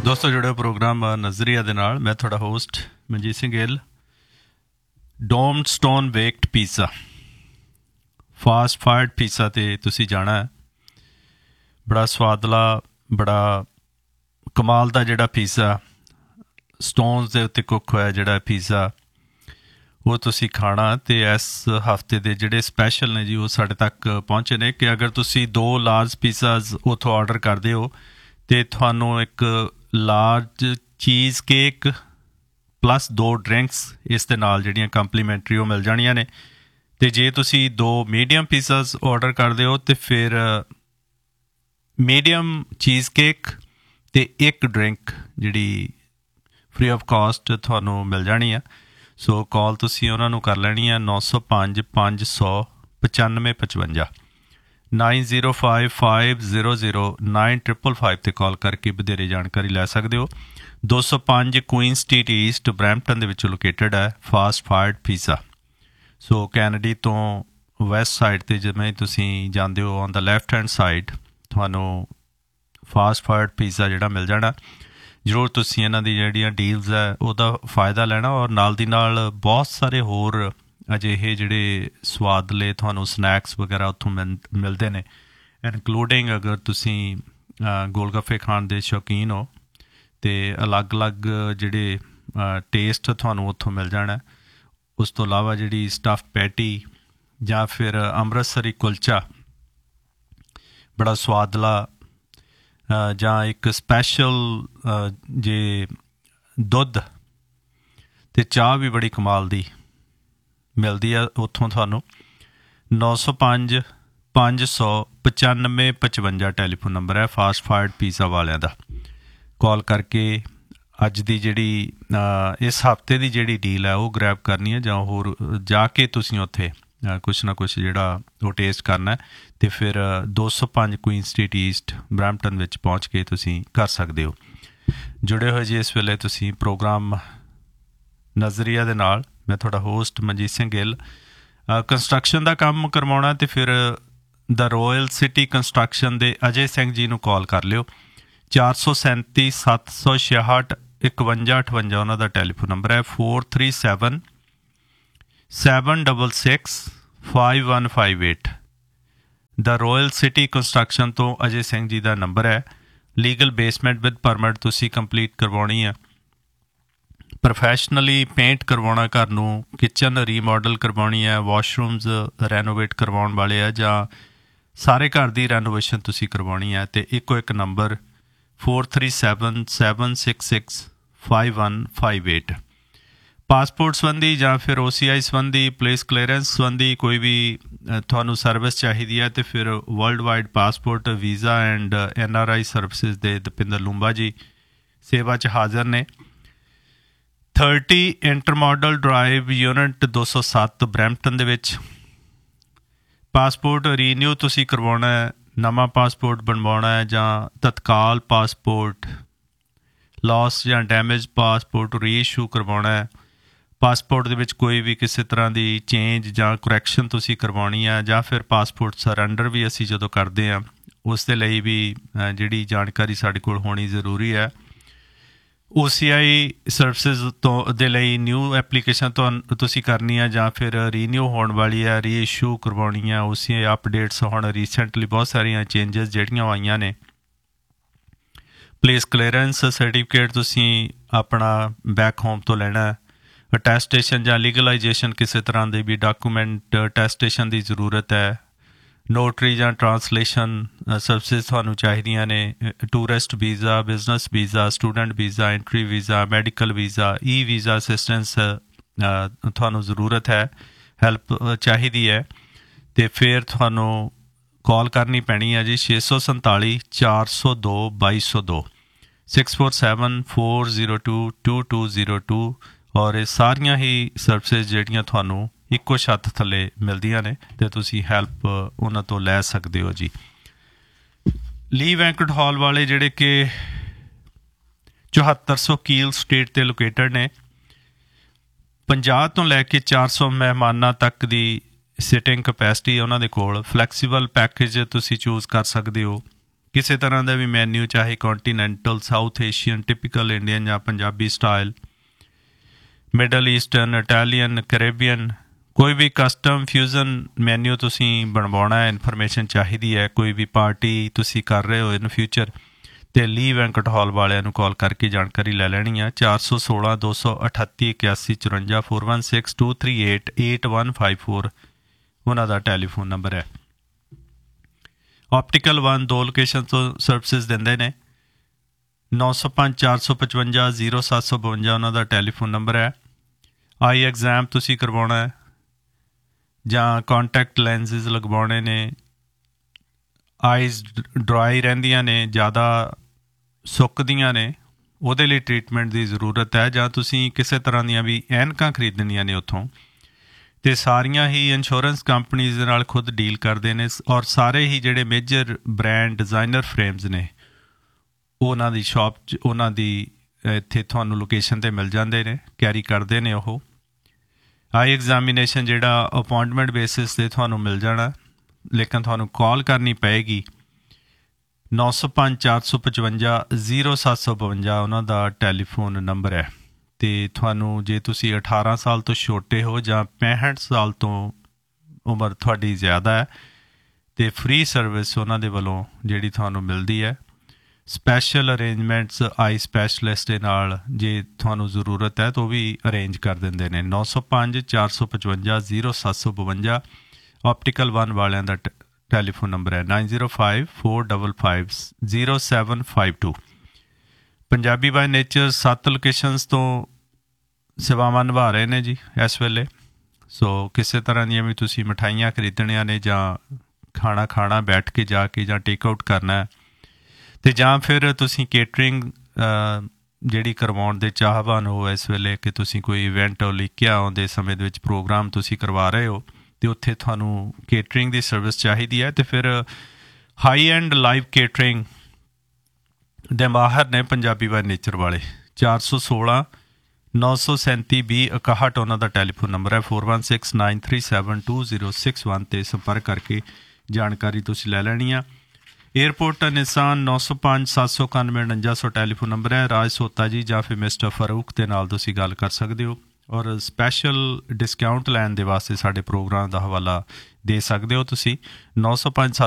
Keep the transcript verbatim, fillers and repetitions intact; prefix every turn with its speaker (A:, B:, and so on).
A: ਦੋਸਤੋ ਜੁੜਿਓ ਪ੍ਰੋਗਰਾਮ ਨਜ਼ਰੀਆ ਦੇ ਨਾਲ। ਮੈਂ ਤੁਹਾਡਾ host Manjeet Singh Gill. Dome stone baked pizza, fast fired pizza 'ਤੇ ਤੁਸੀਂ ਜਾਣਾ ਹੈ। ਬੜਾ ਸਵਾਦਲਾ, ਬੜਾ ਕਮਾਲ ਦਾ ਜਿਹੜਾ ਪੀਜ਼ਾ, ਸਟੋਨਸ ਦੇ ਉੱਤੇ ਕੁੱਕ ਹੋਇਆ ਜਿਹੜਾ ਪੀਜ਼ਾ, ਉਹ ਤੁਸੀਂ ਖਾਣਾ। ਅਤੇ ਇਸ ਹਫਤੇ ਦੇ ਜਿਹੜੇ ਸਪੈਸ਼ਲ ਨੇ ਜੀ ਉਹ ਸਾਡੇ ਤੱਕ ਪਹੁੰਚੇ ਨੇ ਕਿ ਅਗਰ ਤੁਸੀਂ ਦੋ ਲਾਰਜ ਪੀਜ਼ਾਜ਼ ਉੱਥੋਂ ਆਰਡਰ ਕਰਦੇ ਹੋ ਅਤੇ ਤੁਹਾਨੂੰ ਇੱਕ ਲਾਰਜ ਚੀਜ਼ ਕੇਕ ਪਲੱਸ ਦੋ ਡਰਿੰਕਸ ਇਸ ਦੇ ਨਾਲ ਜਿਹੜੀਆਂ ਕੰਪਲੀਮੈਂਟਰੀ ਉਹ ਮਿਲ ਜਾਣੀਆਂ ਨੇ। ਅਤੇ ਜੇ ਤੁਸੀਂ ਦੋ ਮੀਡੀਅਮ ਪੀਜ਼ਾਜ਼ ਆਰਡਰ ਕਰਦੇ ਹੋ ਤਾਂ ਫਿਰ ਮੀਡੀਅਮ ਚੀਜ਼ ਕੇਕ ਅਤੇ ਇੱਕ ਡਰਿੰਕ ਜਿਹੜੀ ਫਰੀ ਆਫ ਕਾਸਟ ਤੁਹਾਨੂੰ ਮਿਲ ਜਾਣੀ ਆ। ਸੋ ਕਾਲ ਤੁਸੀਂ ਉਹਨਾਂ ਨੂੰ ਕਰ ਲੈਣੀ ਆ ਨੌ ਸੌ ਪੰਜ ਪੰਜ ਸੌ ਪਚਾਨਵੇਂ ਪਚਵੰਜਾ nine zero five five zero zero nine triple five 'ਤੇ ਕਾਲ ਕਰਕੇ ਵਧੇਰੇ ਜਾਣਕਾਰੀ ਲੈ ਸਕਦੇ ਹੋ। ਦੋ ਸੌ ਪੰਜ ਕੁਈਨ ਸਟਰੀਟ ਈਸਟ ਬਰੈਂਪਟਨ ਦੇ ਵਿੱਚ ਲੋਕੇਟਡ ਹੈ ਫਾਸਟ ਫਾਇਰਡ ਪੀਜ਼ਾ। ਸੋ ਕੈਨੇਡੀ ਤੋਂ ਵੈਸਟ ਸਾਈਡ 'ਤੇ ਜਿਵੇਂ ਤੁਸੀਂ ਜਾਂਦੇ ਹੋ on the left hand side ਤੁਹਾਨੂੰ ਫਾਸਟ ਫਾਇਰਡ ਪੀਜ਼ਾ ਜਿਹੜਾ ਮਿਲ ਜਾਣਾ। ਜ਼ਰੂਰ ਤੁਸੀਂ ਇਹਨਾਂ ਦੀ ਜਿਹੜੀਆਂ ਡੀਲਸ ਹੈ ਉਹਦਾ ਫਾਇਦਾ ਲੈਣਾ ਔਰ ਨਾਲ ਦੀ ਨਾਲ ਬਹੁਤ ਸਾਰੇ ਹੋਰ ਅਜਿਹੇ ਜਿਹੜੇ ਸਵਾਦਲੇ ਤੁਹਾਨੂੰ ਸਨੈਕਸ ਵਗੈਰਾ ਉੱਥੋਂ ਮਿਲ ਮਿਲਦੇ ਨੇ, ਇਨਕਲੂਡਿੰਗ ਅਗਰ ਤੁਸੀਂ ਗੋਲ ਗੱਫੇ ਖਾਣ ਦੇ ਸ਼ੌਕੀਨ ਹੋ ਅਤੇ ਅਲੱਗ-ਅਲੱਗ ਜਿਹੜੇ ਟੇਸਟ ਤੁਹਾਨੂੰ ਉੱਥੋਂ ਮਿਲ ਜਾਣਾ। ਉਸ ਤੋਂ ਇਲਾਵਾ ਜਿਹੜੀ ਸਟਫ ਪੈਟੀ ਜਾਂ ਫਿਰ ਅੰਮ੍ਰਿਤਸਰੀ ਕੁਲਚਾ ਬੜਾ ਸਵਾਦਲਾ, ਜਾਂ ਇੱਕ ਸਪੈਸ਼ਲ ਜੇ ਦੁੱਧ ਅਤੇ ਚਾਹ ਵੀ ਬੜੀ ਕਮਾਲ ਦੀ ਮਿਲਦੀ ਆ ਉੱਥੋਂ ਤੁਹਾਨੂੰ। ਨੌ ਸੌ ਪੰਜ ਪੰਜ ਸੌ ਪਚਾਨਵੇਂ ਪਚਵੰਜਾ ਟੈਲੀਫੋਨ ਨੰਬਰ ਹੈ ਫਾਸਟ ਫਾਇਰਡ ਪੀਜ਼ਾ ਵਾਲਿਆਂ ਦਾ। ਕਾਲ ਕਰਕੇ ਅੱਜ ਦੀ ਜਿਹੜੀ ਇਸ ਹਫਤੇ ਦੀ ਜਿਹੜੀ ਡੀਲ ਹੈ ਉਹ ਗ੍ਰੈਬ ਕਰਨੀ ਹੈ, ਜਾਂ ਹੋਰ ਜਾ ਕੇ ਤੁਸੀਂ ਉੱਥੇ ਕੁਛ ਨਾ ਕੁਛ ਜਿਹੜਾ ਉਹ ਟੇਸਟ ਕਰਨਾ ਅਤੇ ਫਿਰ ਦੋ ਸੌ ਪੰਜ ਕੁਈਨ ਸਟਰੀਟ ਈਸਟ ਬਰੈਂਪਟਨ ਵਿੱਚ ਪਹੁੰਚ ਕੇ ਤੁਸੀਂ ਕਰ ਸਕਦੇ ਹੋ। ਜੁੜੇ ਹੋਏ ਜੀ ਇਸ ਵੇਲੇ ਤੁਸੀਂ ਪ੍ਰੋਗਰਾਮ ਨਜ਼ਰੀਆ ਦੇ ਨਾਲ। ਮੈਂ ਤੁਹਾਡਾ ਹੋਸਟ ਮਨਜੀਤ ਸਿੰਘ ਗਿੱਲ। ਕੰਸਟਰਕਸ਼ਨ ਦਾ ਕੰਮ ਕਰਵਾਉਣਾ ਅਤੇ ਫਿਰ ਦਾ ਰੋਇਲ ਸਿਟੀ ਕੰਸਟਰਕਸ਼ਨ ਦੇ ਅਜੇ ਸਿੰਘ ਜੀ ਨੂੰ ਕਾਲ ਕਰ ਲਿਓ। ਚਾਰ ਸੌ ਸੈਂਤੀ ਸੱਤ ਸੌ ਛਿਆਹਠ ਇਕਵੰਜਾ ਅਠਵੰਜਾ ਉਹਨਾਂ ਦਾ ਟੈਲੀਫੋਨ ਨੰਬਰ ਹੈ। Four three seven seven double six five one five eight ਦਾ ਰੋਇਲ ਸਿਟੀ ਕੰਸਟਰਕਸ਼ਨ ਤੋਂ ਅਜੇ ਸਿੰਘ ਜੀ ਦਾ ਨੰਬਰ ਹੈ। ਲੀਗਲ ਬੇਸਮੈਂਟ ਵਿਦ ਪਰਮਿਟ ਤੁਸੀਂ ਕੰਪਲੀਟ ਕਰਵਾਉਣੀ ਆ। ਪ੍ਰੋਫੈਸ਼ਨਲੀ ਪੇਂਟ ਕਰਵਾਉਣਾ ਘਰ ਨੂੰ, ਕਿਚਨ ਰੀਮੋਡਲ ਕਰਵਾਉਣੀ ਹੈ, ਵਾਸ਼ਰੂਮਜ਼ ਰੈਨੋਵੇਟ ਕਰਵਾਉਣ ਵਾਲੇ ਆ, ਜਾਂ ਸਾਰੇ ਘਰ ਦੀ ਰੈਨੋਵੇਸ਼ਨ ਤੁਸੀਂ ਕਰਵਾਉਣੀ ਹੈ। ਅਤੇ ਇੱਕੋ ਇੱਕ number four three seven seven six six five one five eight. Passport ਸੰਬੰਧੀ ਜਾਂ ਫਿਰ ਓ ਸੀ ਆਈ ਸੰਬੰਧੀ, ਪੁਲਿਸ ਕਲੀਅਰੈਂਸ ਸੰਬੰਧੀ ਕੋਈ ਵੀ ਤੁਹਾਨੂੰ ਸਰਵਿਸ ਚਾਹੀਦੀ ਹੈ ਅਤੇ ਫਿਰ world wide passport visa and N R I services ਦੇ ਦਪਿੰਦਰ ਲੂੰਬਾ ਜੀ ਸੇਵਾ 'ਚ ਹਾਜ਼ਰ ਨੇ। ਥਰਟੀ ਇੰਟਰਮੋਡਲ ਡਰਾਈਵ ਯੂਨਿਟ ਦੋ ਸੌ ਸੱਤ ਬਰੈਂਪਟਨ ਦੇ ਵਿੱਚ। ਪਾਸਪੋਰਟ ਰੀਨਿਊ ਤੁਸੀਂ ਕਰਵਾਉਣਾ ਹੈ, ਨਵਾਂ ਪਾਸਪੋਰਟ ਬਣਵਾਉਣਾ ਹੈ, ਜਾਂ ਤਤਕਾਲ ਪਾਸਪੋਰਟ, ਲਾਸ ਜਾਂ ਡੈਮੇਜ ਪਾਸਪੋਰਟ ਰੀਇਸ਼ੂ ਕਰਵਾਉਣਾ ਹੈ। ਪਾਸਪੋਰਟ ਦੇ ਵਿੱਚ ਕੋਈ ਵੀ ਕਿਸੇ ਤਰ੍ਹਾਂ ਦੀ ਚੇਂਜ ਜਾਂ ਕਰੈਕਸ਼ਨ ਤੁਸੀਂ ਕਰਵਾਉਣੀ ਆ, ਜਾਂ ਫਿਰ ਪਾਸਪੋਰਟ ਸਰੈਂਡਰ ਵੀ ਅਸੀਂ ਜਦੋਂ ਕਰਦੇ ਹਾਂ ਉਸ ਦੇ ਲਈ ਵੀ ਜਿਹੜੀ ਜਾਣਕਾਰੀ ਸਾਡੇ ਕੋਲ ਹੋਣੀ ਜ਼ਰੂਰੀ ਹੈ। ਓ ਸੀ ਆਈ ਸਰਵਿਸਿਜ਼ ਤੋਂ ਦੇ ਲਈ ਨਿਊ ਐਪਲੀਕੇਸ਼ਨ ਤੋਂ ਤੁਸੀਂ ਕਰਨੀ ਆ, ਜਾਂ ਫਿਰ ਰੀਨਿਊ ਹੋਣ ਵਾਲੀ ਹੈ, ਰੀਇਸ਼ੂ ਕਰਵਾਉਣੀ ਆ। ਓ ਸੀ ਆਈ ਅਪਡੇਟਸ ਹੁਣ ਰੀਸੈਂਟਲੀ ਬਹੁਤ ਸਾਰੀਆਂ ਚੇਂਜਸ ਜਿਹੜੀਆਂ ਆਈਆਂ ਨੇ। ਪੁਲਿਸ ਕਲੀਅਰੈਂਸ ਸਰਟੀਫਿਕੇਟ ਤੁਸੀਂ ਆਪਣਾ ਬੈਕ ਹੋਮ ਤੋਂ ਲੈਣਾ। ਅਟੈਸਟੇਸ਼ਨ ਜਾਂ ਲੀਗਲਾਈਜੇਸ਼ਨ ਕਿਸੇ ਤਰ੍ਹਾਂ ਦੇ ਵੀ ਡਾਕੂਮੈਂਟ ਅਟੈਸਟੇਸ਼ਨ ਦੀ ਜ਼ਰੂਰਤ ਹੈ। ਨੋਟਰੀ ਜਾਂ ਟਰਾਂਸਲੇਸ਼ਨ ਸਰਵਿਸਿਜ਼ ਤੁਹਾਨੂੰ ਚਾਹੀਦੀਆਂ ਨੇ। Tourist visa, business visa, student visa, entry visa, medical visa, e visa assistance ਤੁਹਾਨੂੰ ਜ਼ਰੂਰਤ ਹੈ, ਹੈਲਪ ਚਾਹੀਦੀ ਹੈ। ਅਤੇ ਫਿਰ ਤੁਹਾਨੂੰ ਕਾਲ ਕਰਨੀ ਪੈਣੀ ਹੈ ਜੀ ਛੇ ਸੌ ਸੰਤਾਲੀ ਚਾਰ ਸੌ ਦੋ ਬਾਈ ਸੌ ਦੋ six four seven four zero two to two zero two. ਔਰ ਇਹ ਸਾਰੀਆਂ ਹੀ ਸਰਵਿਸਿਜ਼ ਜਿਹੜੀਆਂ ਤੁਹਾਨੂੰ ਇੱਕੋ ਛੱਤ ਥੱਲੇ ਮਿਲਦੀਆਂ ਨੇ ਅਤੇ ਤੁਸੀਂ ਹੈਲਪ ਉਹਨਾਂ ਤੋਂ ਲੈ ਸਕਦੇ ਹੋ ਜੀ। ਲੀ ਵੈਂਕਟ ਹਾਲ ਵਾਲੇ ਜਿਹੜੇ ਕਿ ਚੁਹੱਤਰ ਸੌ ਕੀਲ ਸਟਰੀਟ 'ਤੇ ਲੋਕੇਟਡ ਨੇ। ਪੰਜਾਹ ਤੋਂ ਲੈ ਕੇ ਚਾਰ ਸੌ ਮਹਿਮਾਨਾਂ ਤੱਕ ਦੀ ਸਿਟਿੰਗ ਕਪੈਸਿਟੀ ਉਹਨਾਂ ਦੇ ਕੋਲ। ਫਲੈਕਸੀਬਲ ਪੈਕੇਜ ਤੁਸੀਂ ਚੂਜ਼ ਕਰ ਸਕਦੇ ਹੋ। ਕਿਸੇ ਤਰ੍ਹਾਂ ਦਾ ਵੀ ਮੈਨਿਊ, ਚਾਹੇ ਕੌਂਟੀਨੈਂਟਲ, ਸਾਊਥ ਏਸ਼ੀਅਨ, ਟਿਪੀਕਲ ਇੰਡੀਅਨ ਜਾਂ Punjabi style, middle eastern, Italian, Caribbean, ਕੋਈ ਵੀ ਕਸਟਮ ਫਿਊਜ਼ਨ ਮੈਨਿਊ ਤੁਸੀਂ ਬਣਵਾਉਣਾ ਹੈ, ਇਨਫੋਰਮੇਸ਼ਨ ਚਾਹੀਦੀ ਹੈ, ਕੋਈ ਵੀ ਪਾਰਟੀ ਤੁਸੀਂ ਕਰ ਰਹੇ ਹੋ ਇਨ ਫਿਊਚਰ, ਅਤੇ ਲੀ ਵੈਂਕਟ ਹਾਲ ਵਾਲਿਆਂ ਨੂੰ ਕਾਲ ਕਰਕੇ ਜਾਣਕਾਰੀ ਲੈ ਲੈਣੀ ਆ। ਚਾਰ ਸੌ ਸੋਲਾਂ ਦੋ ਸੌ ਅਠੱਤੀ ਇਕਿਆਸੀ ਚੁਰੰਜਾ four one six two three eight eight one five four ਉਹਨਾਂ ਦਾ ਟੈਲੀਫੋਨ ਨੰਬਰ ਹੈ। ਆਪਟੀਕਲ ਵਨ ਦੋ ਲੋਕੇਸ਼ਨ ਤੋਂ ਸਰਵਿਸਿਜ਼ ਦਿੰਦੇ ਨੇ। ਨੌ ਸੌ ਪੰਜ ਚਾਰ ਸੌ ਪਚਵੰਜਾ ਜ਼ੀਰੋ ਸੱਤ ਸੌ ਬਵੰਜਾ ਉਹਨਾਂ ਦਾ ਟੈਲੀਫੋਨ ਨੰਬਰ ਹੈ। ਆਈ ਐਗਜ਼ਾਮ ਤੁਸੀਂ ਕਰਵਾਉਣਾ ਹੈ ਜਾਂ ਕਾਂਟੈਕਟ ਲੈਂਸਿਸ ਲਗਵਾਉਣੇ ਨੇ, ਆਈਜ਼ ਡਰਾਈ ਰਹਿੰਦੀਆਂ ਨੇ, ਜ਼ਿਆਦਾ ਸੁੱਕਦੀਆਂ ਨੇ, ਉਹਦੇ ਲਈ ਟਰੀਟਮੈਂਟ ਦੀ ਜ਼ਰੂਰਤ ਹੈ, ਜਾਂ ਤੁਸੀਂ ਕਿਸੇ ਤਰ੍ਹਾਂ ਦੀਆਂ ਵੀ ਐਨਕਾਂ ਖਰੀਦਣੀਆਂ ਨੇ ਉੱਥੋਂ, ਅਤੇ ਸਾਰੀਆਂ ਹੀ ਇੰਸ਼ੋਰੈਂਸ ਕੰਪਨੀਜ਼ ਦੇ ਨਾਲ ਖੁਦ ਡੀਲ ਕਰਦੇ ਨੇ, ਔਰ ਸਾਰੇ ਹੀ ਜਿਹੜੇ ਮੇਜਰ ਬ੍ਰਾਂਡ ਡਿਜ਼ਾਈਨਰ ਫਰੇਮਜ਼ ਨੇ ਉਹਨਾਂ ਦੀ ਸ਼ਾਪ 'ਚ, ਉਹਨਾਂ ਦੀ ਇੱਥੇ ਤੁਹਾਨੂੰ ਲੋਕੇਸ਼ਨ 'ਤੇ ਮਿਲ ਜਾਂਦੇ ਨੇ, ਕੈਰੀ ਕਰਦੇ ਨੇ ਉਹ। ਆਈ ਐਗਜ਼ਾਮੀਨੇਸ਼ਨ ਜਿਹੜਾ ਅਪੋਇੰਟਮੈਂਟ ਬੇਸਿਸ 'ਤੇ ਤੁਹਾਨੂੰ ਮਿਲ ਜਾਣਾ, ਲੇਕਿਨ ਤੁਹਾਨੂੰ ਕਾਲ ਕਰਨੀ ਪਏਗੀ। ਨੌ ਸੌ ਪੰਜ ਚਾਰ ਸੌ ਪਚਵੰਜਾ ਜ਼ੀਰੋ ਸੱਤ ਸੌ ਬਵੰਜਾ ਉਹਨਾਂ ਦਾ ਟੈਲੀਫੋਨ ਨੰਬਰ ਹੈ। ਅਤੇ ਤੁਹਾਨੂੰ ਜੇ ਤੁਸੀਂ ਅਠਾਰਾਂ ਸਾਲ ਤੋਂ ਛੋਟੇ ਹੋ ਜਾਂ ਪੈਂਹਠ ਸਾਲ ਤੋਂ ਉਮਰ ਤੁਹਾਡੀ ਜ਼ਿਆਦਾ ਹੈ, ਅਤੇ ਫ੍ਰੀ ਸਰਵਿਸ ਉਹਨਾਂ ਦੇ ਵੱਲੋਂ ਜਿਹੜੀ ਤੁਹਾਨੂੰ ਮਿਲਦੀ ਹੈ। ਸਪੈਸ਼ਲ ਅਰੇਂਜਮੈਂਟਸ ਆਈ ਸਪੈਸ਼ਲਿਸਟ ਦੇ ਨਾਲ ਜੇ ਤੁਹਾਨੂੰ ਜ਼ਰੂਰਤ ਹੈ ਤਾਂ ਉਹ ਵੀ ਅਰੇਂਜ ਕਰ ਦਿੰਦੇ ਨੇ। ਨੌ ਸੌ ਪੰਜ ਚਾਰ ਸੌ ਪਚਵੰਜਾ ਜ਼ੀਰੋ ਸੱਤ ਸੌ ਬਵੰਜਾ ਆਪਟੀਕਲ ਵਨ ਵਾਲਿਆਂ ਦਾ ਟੈਲੀਫੋਨ ਨੰਬਰ ਹੈ। Nine zero five four double five zero seven five to. Punjabi by nature ਸੱਤ ਲੋਕੇਸ਼ਨਸ ਤੋਂ ਸੇਵਾਵਾਂ ਨਿਭਾ ਰਹੇ ਨੇ ਜੀ ਇਸ ਵੇਲੇ। ਸੋ ਕਿਸੇ ਤਰ੍ਹਾਂ ਦੀਆਂ ਵੀ ਤੁਸੀਂ ਮਿਠਾਈਆਂ ਖਰੀਦਣੀਆਂ ਨੇ, ਜਾਂ ਖਾਣਾ ਖਾਣਾ ਬੈਠ ਕੇ ਜਾ ਕੇ, ਜਾਂ ਟੇਕ ਆਊਟ ਕਰਨਾ, ਅਤੇ ਜਾਂ ਫਿਰ ਤੁਸੀਂ ਕੇਟਰਿੰਗ ਜਿਹੜੀ ਕਰਵਾਉਣ ਦੇ ਚਾਹਵਾਨ ਹੋ ਇਸ ਵੇਲੇ, ਕਿ ਤੁਸੀਂ ਕੋਈ ਇਵੈਂਟ ਉਲੀਕਿਆ ਆਉਂਦੇ ਸਮੇਂ ਦੇ ਵਿੱਚ ਪ੍ਰੋਗਰਾਮ ਤੁਸੀਂ ਕਰਵਾ ਰਹੇ ਹੋ, ਅਤੇ ਉੱਥੇ ਤੁਹਾਨੂੰ ਕੇਟਰਿੰਗ ਦੀ ਸਰਵਿਸ ਚਾਹੀਦੀ ਹੈ, ਅਤੇ ਫਿਰ ਹਾਈ ਐਂਡ ਲਾਈਵ ਕੇਟਰਿੰਗ ਦੇ ਮਾਹਰ ਨੇ ਪੰਜਾਬੀ ਬਾਏ ਨੇਚਰ ਵਾਲੇ। ਚਾਰ ਸੌ ਸੋਲਾਂ ਨੌ ਸੌ ਸੈਂਤੀ ਵੀਹ ਇਕਾਹਠ ਉਹਨਾਂ ਦਾ ਟੈਲੀਫੋਨ ਨੰਬਰ ਹੈ। Four one six nine three seven two zero six one 'ਤੇ ਸੰਪਰਕ ਕਰਕੇ ਜਾਣਕਾਰੀ ਤੁਸੀਂ ਲੈ ਲੈਣੀ ਆ। ਏਅਰਪੋਰਟ ਨਿਸਾਨ ਨੌ ਸੌ ਪੰਜ ਸੱਤ ਸੌ ਇਕਾਨਵੇਂ ਉਣੰਜਾ ਸੌ ਟੈਲੀਫੋਨ ਨੰਬਰ ਹੈ। ਰਾਜ ਸੋਤਾ ਜੀ ਜਾਂ ਫਿਰ ਮਿਸਟਰ ਫਾਰੂਕ ਦੇ ਨਾਲ ਤੁਸੀਂ ਗੱਲ ਕਰ ਸਕਦੇ ਹੋ, ਔਰ ਸਪੈਸ਼ਲ ਡਿਸਕਾਊਂਟ ਲੈਣ ਦੇ ਵਾਸਤੇ ਸਾਡੇ ਪ੍ਰੋਗਰਾਮ ਦਾ ਹਵਾਲਾ ਦੇ ਸਕਦੇ ਹੋ ਤੁਸੀਂ। ਨੌ ਸੌ ਪੰਜ